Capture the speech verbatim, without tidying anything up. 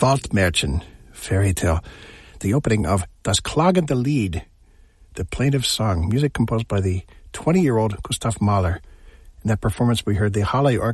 Waldmärchen fairy tale, the opening of Das klagende Lied, the plaintive song, music composed by the twenty-year-old Gustav Mahler. In that performance, we heard the Halle